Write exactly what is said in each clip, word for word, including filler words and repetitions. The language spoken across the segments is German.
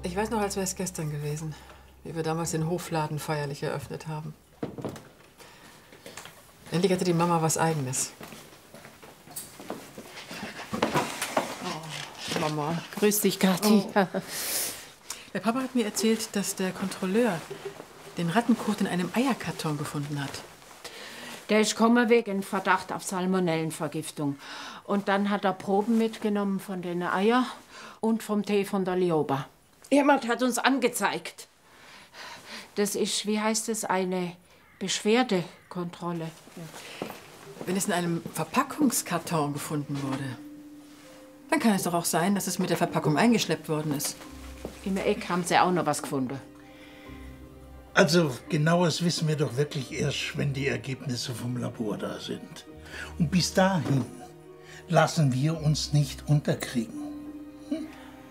Ich weiß noch, als wäre es gestern gewesen, wie wir damals den Hofladen feierlich eröffnet haben. Endlich hatte die Mama was Eigenes. Oh, Mama. Grüß dich, Kathi. Oh. Der Papa hat mir erzählt, dass der Kontrolleur den Rattenkot in einem Eierkarton gefunden hat. Der ist gekommen wegen Verdacht auf Salmonellenvergiftung. Und dann hat er Proben mitgenommen von den Eiern und vom Tee von der Lioba. Jemand hat uns angezeigt. Das ist, wie heißt es, eine Beschwerdekontrolle. Wenn es in einem Verpackungskarton gefunden wurde, dann kann es doch auch sein, dass es mit der Verpackung eingeschleppt worden ist. Im Eck haben sie auch noch was gefunden. Also, genaues wissen wir doch wirklich erst, wenn die Ergebnisse vom Labor da sind. Und bis dahin lassen wir uns nicht unterkriegen. Hm?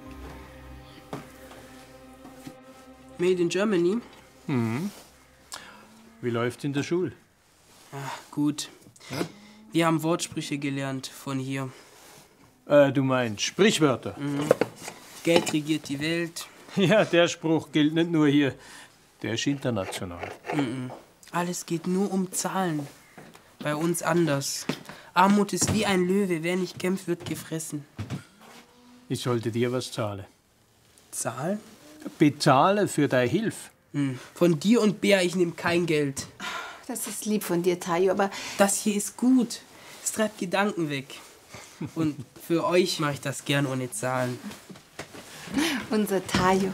Made in Germany? Mhm. Wie läuft in der Schule? Ach, gut. Ja? Wir haben Wortsprüche gelernt von hier. Äh, du meinst Sprichwörter? Mhm. Geld regiert die Welt. Ja, der Spruch gilt nicht nur hier. Der ist international. Mhm. Alles geht nur um Zahlen. Bei uns anders. Armut ist wie ein Löwe. Wer nicht kämpft, wird gefressen. Ich sollte dir was zahlen. Zahlen? Bezahle für deine Hilfe. Mhm. Von dir und Bea, ich nehme kein Geld. Das ist lieb von dir, Tayo, aber... Das hier ist gut. Es treibt Gedanken weg. Und für euch mache ich das gern ohne Zahlen. Unser Tayo.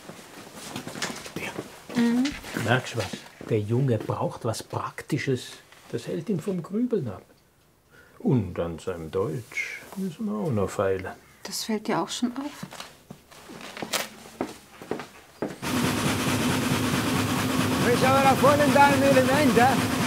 Mhm. Merkst du was? Der Junge braucht was Praktisches. Das hält ihn vom Grübeln ab. Und an seinem Deutsch müssen wir auch noch feilen. Das fällt dir auch schon auf? Du bist aber voll in deinem Element, hä?